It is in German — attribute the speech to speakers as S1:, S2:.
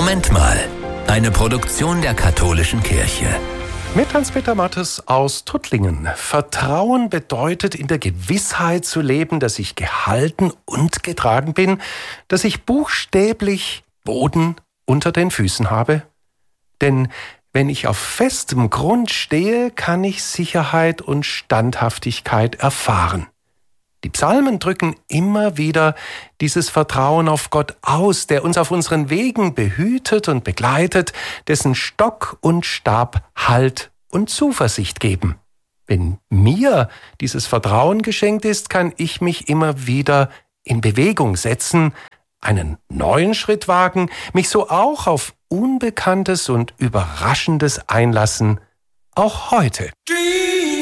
S1: Moment mal. Eine Produktion der Katholischen Kirche.
S2: Mit Hans-Peter Mattes aus Tuttlingen. Vertrauen bedeutet, in der Gewissheit zu leben, dass ich gehalten und getragen bin, dass ich buchstäblich Boden unter den Füßen habe. Denn wenn ich auf festem Grund stehe, kann ich Sicherheit und Standhaftigkeit erfahren. Die Psalmen drücken immer wieder dieses Vertrauen auf Gott aus, der uns auf unseren Wegen behütet und begleitet, dessen Stock und Stab Halt und Zuversicht geben. Wenn mir dieses Vertrauen geschenkt ist, kann ich mich immer wieder in Bewegung setzen, einen neuen Schritt wagen, mich so auch auf Unbekanntes und Überraschendes einlassen, auch heute.